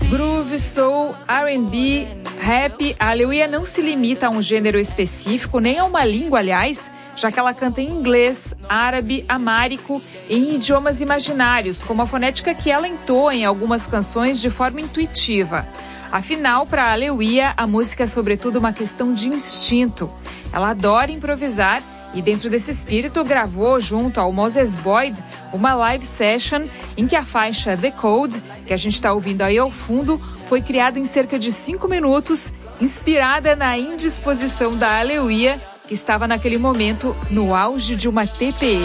Groove, soul, R&B, rap, a Aleluia não se limita a um gênero específico, nem a uma língua, aliás, já que ela canta em inglês, árabe, amárico e em idiomas imaginários, como a fonética que ela entoa em algumas canções de forma intuitiva. Afinal, para a Aleluia, a música é sobretudo uma questão de instinto. Ela adora improvisar e dentro desse espírito gravou junto ao Moses Boyd uma live session em que a faixa The Code, que a gente está ouvindo aí ao fundo, foi criada em cerca de 5 minutos, inspirada na indisposição da Aleluia, que estava naquele momento no auge de uma TPM.